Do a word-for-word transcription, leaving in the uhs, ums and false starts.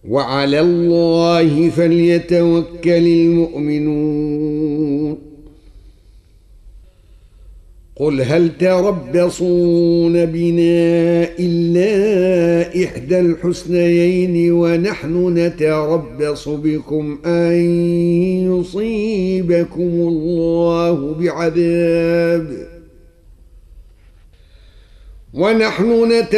وعلى الله فليتوكل المؤمنون قل هل تربصون بنا إلا إحدى الحسنيين ونحن نتربص بكم أن يصيبكم الله بعذاب ونحن نتربص